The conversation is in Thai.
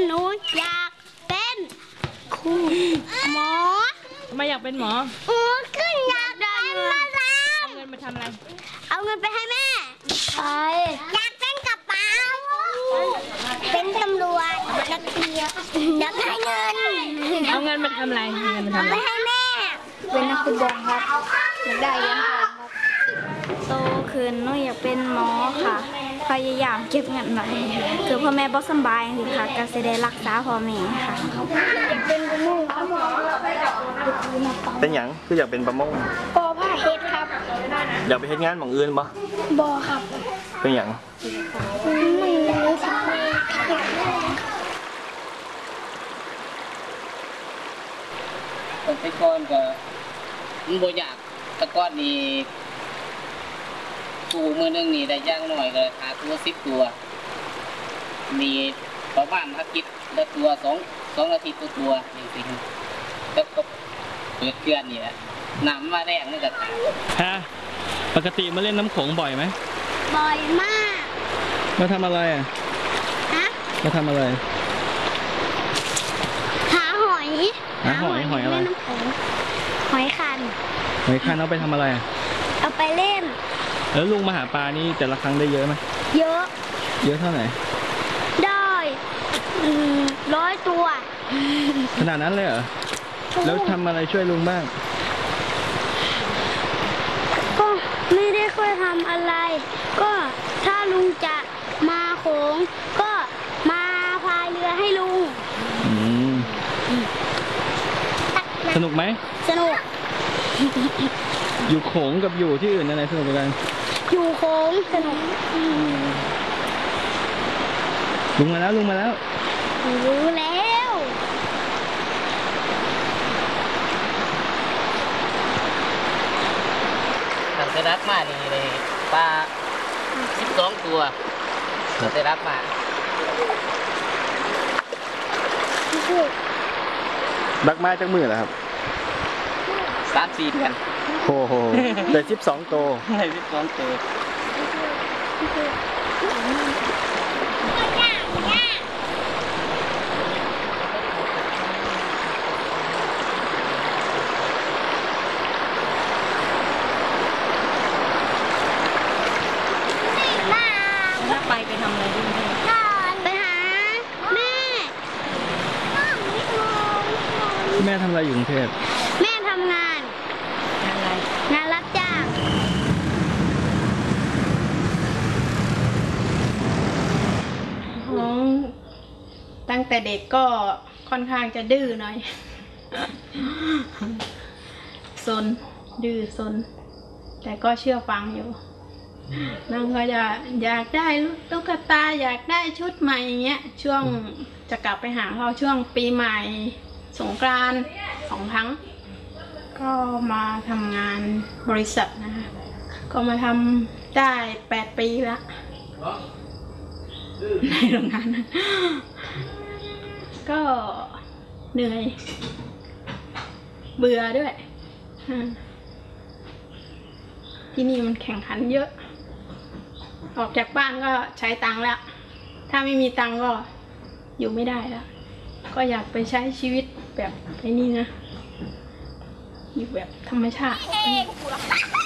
หนูอยากเป็นครูหมอทำไมอยากเป็นหมอขึ้นอยากได้เงินเอาเงินมาทำอะไรเอาเงินไปให้แม่อยากเป็นกระเป๋าเป็นตำรวจนักเรียนอยากได้เงินเอาเงินมาทำอะไรเงินมาทำอะไรไปให้แม่เป็นนักฟุตบอลครับอยากได้เหรียญทองครับโตขึ้นหนูอยากเป็นหมอค่ะพยายามเก็บเงินไว้คือพ่อแม่บ่สบายสิค่ะก็จะได้รักษาพ่อแม่ค่ะอยากเป็นประมงครับเป็นหยังคืออยากเป็นประมงปอผ้าเฮ็ดครับอยากไปเฮ็ดงานหม่องอื่นบ่บ่ครับเป็นหยังไม่รู้สิแต่ก่อนก็มันบ่อยากแต่ก่อนนี่ตู้มือนึงนี่ได้ย่างหน่อยก็หาตัว10ตัวมีประมาณถ้าคิดได้ตัว2 อาทิตย์ตัวจริงๆก็เปิดเกลือนนี่แหละน้ำมาแรงนี่ก็ขาดฮะปกติมาเล่นน้ำโขงบ่อยไหมบ่อยมากมาทำอะไรอ่ะมาทำอะไรหาหอยอะไรหอยคันเอาไปทำอะไรอ่ะเอาไปเล่นแล้วลุงมาหาปลานี่แต่ละครั้งได้เยอะไหมเยอะเท่าไหร่ได้100 ตัวขนาดนั้นเลยเหรอแล้วทำอะไรช่วยลุงบ้างก็ไม่ได้ค่อยทำอะไรก็ถ้าลุงจะมาโขงก็มาพายเรือให้ลุงสนุกไหมสนุกอยู่โขงกับอยู่ที่อื่นอะไรสนุกกว่ากันอยู่โขงสนุกลุงมาแล้วรู้แล้วทางเสด็จมานี่เลยปลา12 ตัวเสด็จมาดักมาจากมือเหรอครับ 3-4 เดือนโอ้โหได้12 ตัวได้12 ตัวไปทำอะไรด้วยไปหาแม่ทำอะไรอยู่กรุงเทพแม่ทำงานอะไรงานรับจ้างตั้งแต่เด็กก็ค่อนข้างจะดื้อหน่อยซนดื้อซนแต่ก็เชื่อฟังอยู่น้องก็จะอยากได้ตุ๊กตาอยากได้ชุดใหม่อย่างเงี้ยช่วงจะกลับไปหาเราช่วงปีใหม่สงกรานต์2 ครั้งก็มาทำงานบริษัทนะคะก็มาทำได้8 ปีแล้วในโรงงานก็เหนื่อยเบื่อด้วยที่นี่มันแข่งขันเยอะออกจากบ้านก็ใช้ตังค์แล้วถ้าไม่มีตังค์ก็อยู่ไม่ได้แล้วก็อยากไปใช้ชีวิตแบบไอ้นี่นะอยู่แบบธรรมชาติ